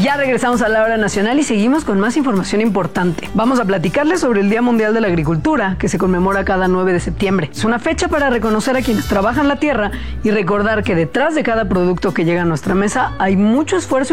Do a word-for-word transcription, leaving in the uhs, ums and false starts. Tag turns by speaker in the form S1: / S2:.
S1: Ya regresamos a la hora nacional y seguimos con más información importante. Vamos a platicarles sobre el Día Mundial de la Agricultura, que se conmemora cada nueve de septiembre. Es una fecha para reconocer a quienes trabajan la tierra y recordar que detrás de cada producto que llega a nuestra mesa hay mucho esfuerzo